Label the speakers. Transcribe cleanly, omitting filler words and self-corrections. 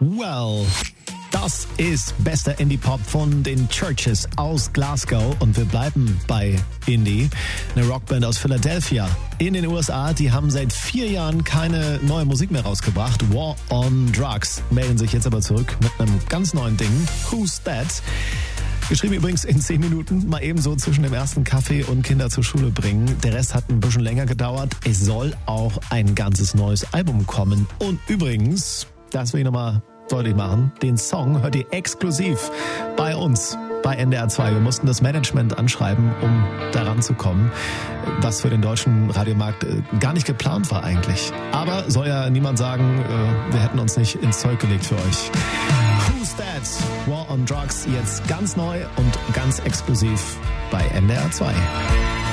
Speaker 1: Well, das ist bester Indie-Pop von den Churches aus Glasgow und wir bleiben bei Indie. Eine Rockband aus Philadelphia in den USA, die haben seit 4 Jahren keine neue Musik mehr rausgebracht. War on Drugs melden sich jetzt aber zurück mit einem ganz neuen Ding. Who's That? Geschrieben übrigens in 10 Minuten, mal ebenso zwischen dem ersten Kaffee und Kinder zur Schule bringen. Der Rest hat ein bisschen länger gedauert. Es soll auch ein ganzes neues Album kommen. Und übrigens, das will ich nochmal deutlich machen, den Song hört ihr exklusiv bei uns, bei NDR 2. Wir mussten das Management anschreiben, um daran zu kommen, was für den deutschen Radiomarkt gar nicht geplant war eigentlich. Aber soll ja niemand sagen, wir hätten uns nicht ins Zeug gelegt für euch. Who's That? War on Drugs, jetzt ganz neu und ganz exklusiv bei NDR 2.